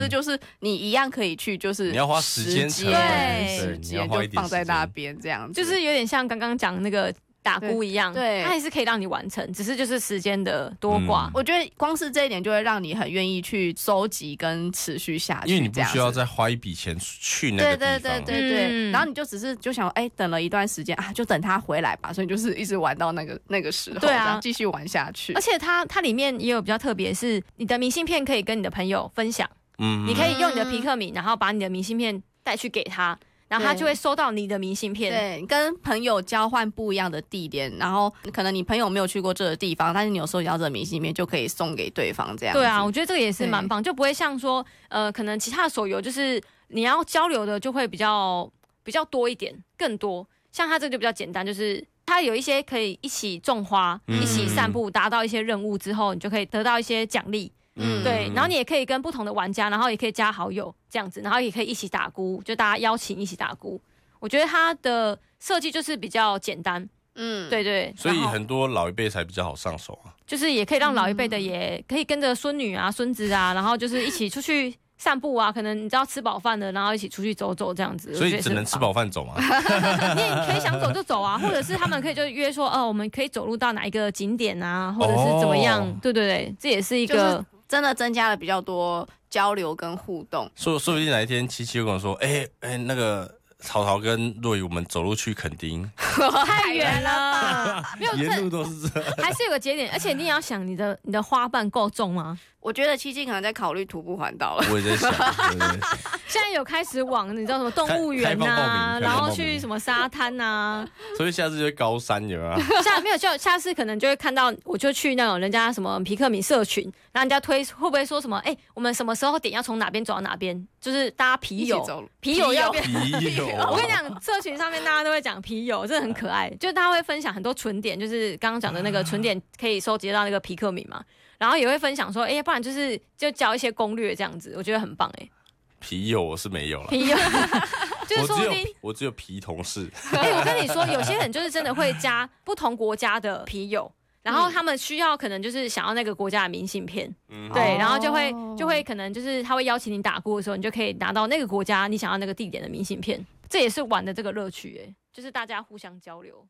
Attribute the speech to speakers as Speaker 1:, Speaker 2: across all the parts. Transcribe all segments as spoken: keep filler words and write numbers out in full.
Speaker 1: 这就是你一样可以去，就是
Speaker 2: 你要花时间成本，
Speaker 1: 对，
Speaker 2: 对，你要
Speaker 1: 时间就
Speaker 2: 花一点时间
Speaker 1: 放在那边这样子，
Speaker 3: 就是有点像刚刚讲那个打鼓一样，
Speaker 1: 对，
Speaker 3: 它也是可以让你完成，只是就是时间的多寡。
Speaker 1: 嗯、我觉得光是这一点就会让你很愿意去收集跟持续下去，
Speaker 2: 因为你不需要再花一笔钱去那个地方。
Speaker 1: 对对对对对。嗯、然后你就只是就想，哎，等了一段时间啊，就等他回来吧，所以就是一直玩到那个那个时候，对啊，继续玩下去。
Speaker 3: 而且它它里面也有比较特别，是你的明信片可以跟你的朋友分享，嗯，你可以用你的皮克敏，然后把你的明信片带去给他。然后他就会收到你的明信片，
Speaker 1: 对，跟朋友交换不一样的地点，然后可能你朋友没有去过这个地方，但是你有收集到这个明信片，就可以送给对方这样子。
Speaker 3: 对啊，我觉得这个也是蛮棒，就不会像说，呃，可能其他的手游就是你要交流的就会比较比较多一点，更多。像它这个就比较简单，就是它有一些可以一起种花、嗯、一起散步，达到一些任务之后，你就可以得到一些奖励。嗯，对，然后你也可以跟不同的玩家，然后也可以加好友这样子，然后也可以一起打鼓，就大家邀请一起打鼓。我觉得它的设计就是比较简单，嗯，对对，
Speaker 2: 所以很多老一辈才比较好上手啊。
Speaker 3: 就是也可以让老一辈的也可以跟着孙女啊、孙子啊，然后就是一起出去散步啊，可能你知道吃饱饭了，然后一起出去走走这样子。
Speaker 2: 所以只能吃饱饭走吗？
Speaker 3: 你也可以想走就走啊，或者是他们可以就约说，哦，我们可以走路到哪一个景点啊，或者是怎么样？哦、对对对，这也是一个。就是
Speaker 1: 真的增加了比较多交流跟互动，
Speaker 2: 说说不定哪一天七七会跟我说，哎、欸、哎、欸，那个曹操跟若雨，我们走路去垦丁，
Speaker 3: 太远了吧？没有，
Speaker 2: 沿路都是这，
Speaker 3: 还是有个节点，而且你也要想你的你的花瓣够重吗？
Speaker 1: 我觉得七七可能在考虑徒步环岛了。
Speaker 2: 我也在想，
Speaker 3: 现在有开始往你知道什么动物园啊，然后去什么沙滩啊，
Speaker 2: 所以下次就会高山有啊。
Speaker 3: 下没有就下次可能就会看到，我就去那种人家什么皮克敏社群，然后人家推会不会说什么？哎、欸，我们什么时候点要从哪边走到哪边？就是大家皮友，皮友要变
Speaker 2: 皮友。
Speaker 3: 我跟你讲，社群上面大家都会讲皮友，这很可爱。就大家会分享很多存点，就是刚刚讲的那个存点可以收集到那个皮克敏嘛。然后也会分享说，哎、欸，不然就是就教一些攻略这样子，我觉得很棒哎、欸。
Speaker 2: 皮友我是没有了，
Speaker 3: 皮友就是说不定
Speaker 2: 我只有皮同事。
Speaker 3: 哎、欸，我跟你说，有些人就是真的会加不同国家的皮友，然后他们需要可能就是想要那个国家的明信片，嗯、对，然后就会就会可能就是他会邀请你打鼓的时候，你就可以拿到那个国家你想要那个地点的明信片，这也是玩的这个乐趣哎、欸，就是大家互相交流。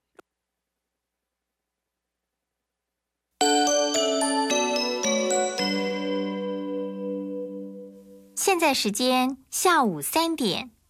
Speaker 4: 现在时间下午三点。